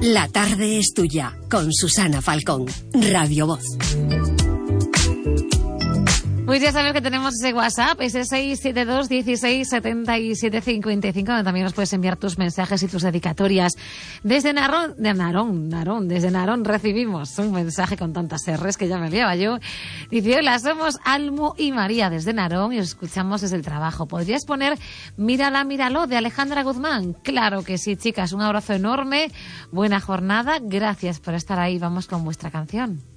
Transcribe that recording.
La tarde es tuya, con Susana Falcón, Radio Voz. Pues ya sabes que tenemos ese WhatsApp, ese 672 16 77 55, donde también nos puedes enviar tus mensajes y tus dedicatorias. Desde Narón recibimos un mensaje con tantas R's que ya me liaba yo. Dice: hola, somos Almu y María desde Narón y os escuchamos desde el trabajo. ¿Podrías poner Mírala, míralo de Alejandra Guzmán? Claro que sí, chicas, un abrazo enorme, buena jornada, gracias por estar ahí, vamos con vuestra canción.